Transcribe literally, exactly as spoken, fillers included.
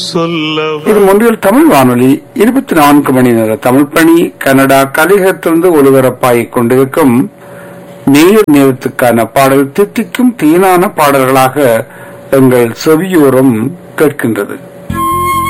இது ஒன்றில் தமிழ் வானொலி இருபத்தி நான்கு மணி நேர தமிழ் பணி கனடா கலிகத்திலிருந்து ஒலிபரப்பாகிக் கொண்டிருக்கும் நேர் நேரத்துக்கான பாடல் தித்திக்கும் தீனான பாடல்களாக எங்கள் செவியோரம் கேட்கின்றது.